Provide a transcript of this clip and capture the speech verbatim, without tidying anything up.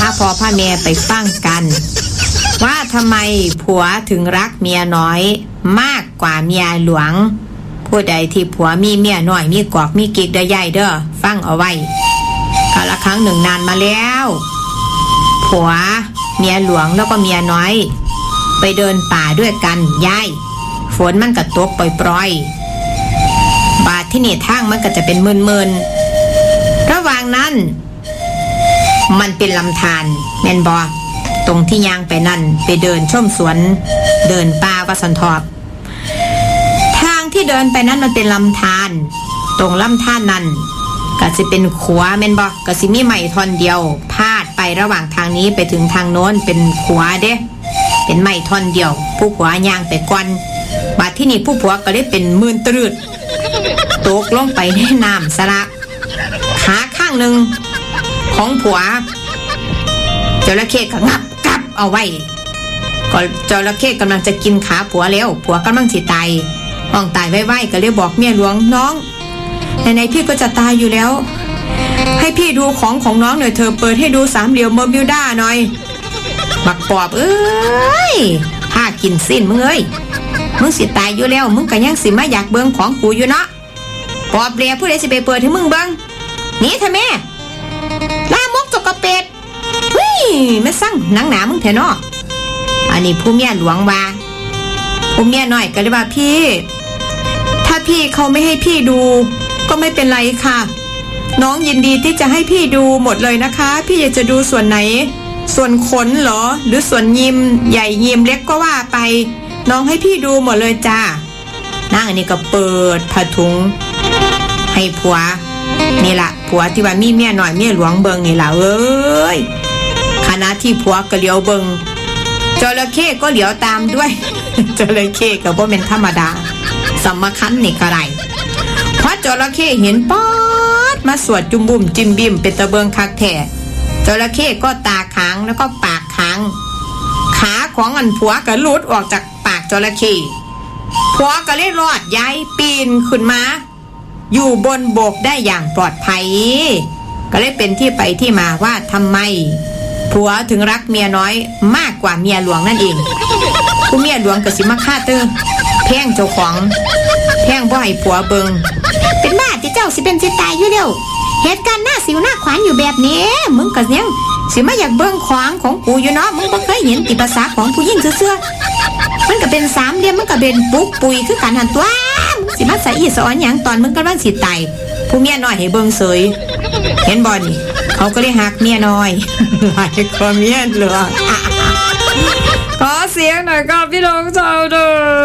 าพ่อพาแม่ไปฟังกันว่าทำไมผัวถึงรักเมียน้อยมากกว่าเมียหลวงผู้ใดที่ผัวมีเมียน้อยมีกอกมีกิ๊กได้ใหญ่เด้อฟังเอาไว้กาลครั้งหนึ่งนานมาแล้วผัวเมียหลวงแล้วก็เมียน้อยไปเดินป่าด้วยกันยายฝนมันก็ตกปล่อยๆบาดที่นี่ทางมันก็จะเป็นมึนๆระหว่างนั้นมันเป็นลำธารแม่นบ่ตรงที่ย่างไปนั่นไปเดินชมสวนเดินป่าวัสันทอบทางที่เดินไปนั้นมันเป็นลำธารตรงลำธารนั้นก็สิเป็นขัวแม่นบ่ก็สิมีไม้ท่อนเดียวพาดไประหว่างทางนี้ไปถึงทางโน้นเป็นขัวเด้เป็นไม้ท่อนเดียวผู้ผัวย่างไปก่อนบาดที่นี่ผู้ผัวก็ได้เป็นมืนตรึดตกลงไปในน้ำซะละขาข้างหนึ่งของผัวจระเข้ก็งับกัดเอาไว้ก็จระเข้กำลังจะกินขาผัวแล้วผัวกำลังสิตายห้องตายไว้ๆก็เลยบอกเมียหลวงน้องไหนๆพี่ก็จะตายอยู่แล้วให้พี่ดูของของน้องหน่อยเธอเปิดให้ดูสามเหลี่ยมเมอร์บิวด้าหน่อยบักปอบเอ้ยถ้ากินสิ้นมึงเอ้ยมึงสิตายอยู่แล้วมึงก็ยังสิมาอยากเบิ่งของกูอยู่เนาะปอบเรียผู้ใดสิไปเปิดให้มึงเบิ่งหนีเถอะแม่ลามกจกกระเป็ดวิไม่สั่งหนังหนามึงเถอะเนาะอันนี้ผู้เมียหลวงว่าผู้เมียน้อยก็เลยว่าพี่ถ้าพี่เขาไม่ให้พี่ดูก็ไม่เป็นไรค่ะน้องยินดีที่จะให้พี่ดูหมดเลยนะคะพี่อยากจะดูส่วนไหนส่วนขนเหรอหรือส่วนยิมใหญ่ยิมเล็กก็ว่าไปน้องให้พี่ดูหมดเลยจ้านางอันนี้ก็เปิดผ้าถุงให้ผัวนี่ล่ะผัวที่ว่ามีเมียน้อยเมียหลวงเบิงนี่ล่ะเอ้ยขณะที่ผัวก็เหลียวเบิงจระเข้ก็เหลียวตามด้วยจระเข้ก็บ่แม่นธรรมดาสำคัญนี่ก็ได้เพราะจระเข้เห็นป๊อดมาสวดจุมบุ่มจิมบิมเป็นตะเบิงคักแท้จระเข้ก็ตาค้างแล้วก็ปากค้างขาของอันผัวก็หลุดออกจากปากจระเข้ผัวก็เลยรอดย้ายปีนขึ้นมาอยู่บนบกได้อย่างปลอดภัยก็เลยเป็นที่ไปที่มาว่าทำไมผัวถึงรักเมียน้อยมากกว่าเมียหลวงนั่นเองผู้เมียหลวงก็สิมาฆ่าตื้อแพงเจ้าของแพงบ่ให้ผัวเบิงเป็นบ้าที่เจ้าสิเป็นสิตายอยู่เร็วเหตุการณ์หน้าสิวหน้าขวานอยู่แบบนี้มึงก็ยังสิมาอยากเบิ่งของของกูอยู่เนาะมึงบ่เคยเห็นติภาษาของผู้หญิงเซื่อๆมันก็เป็นสามเหลี่ยมมันก็เป็นปุกปุยคือกันหันตัวสิมาใส่อีสอนหยังตอนมึงกำลังสิตายผู้เมียน้อยให้เบิ่งเสยเห็นบ่นี่เขาก็เลยหักเมียน้อยหลายกว่าเมียหลวงขอเสียงหน่อยครับพี่น้องชาวเด้อ